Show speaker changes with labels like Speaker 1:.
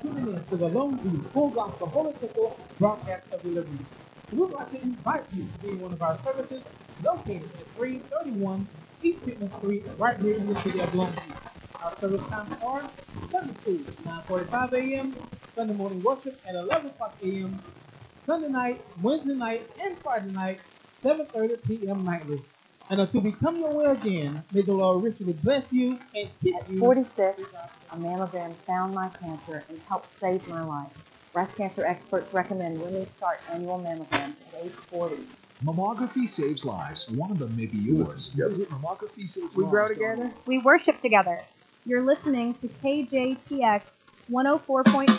Speaker 1: tuning in to the Lone View Full Gospel Holy Temple broadcast of deliverance. We would like to invite you to be one of our services located at 331 East Pittman Street, right here in the city of Lone View. Our service times are Sunday school, 9:45 a.m., Sunday morning worship at 11 o'clock a.m., Sunday night, Wednesday night, and Friday night, 7:30 p.m. nightly. And until we come your way again, may the Lord richly bless you and keep
Speaker 2: At
Speaker 1: you.
Speaker 2: 46, a mammogram found my cancer and helped save my life. Breast cancer experts recommend women start annual mammograms at age 40.
Speaker 3: Mammography saves lives. One of them may be yours. Visit mammographysaves
Speaker 4: We grow
Speaker 3: lives.
Speaker 4: together.
Speaker 5: We worship together. You're listening to KJTX 104.5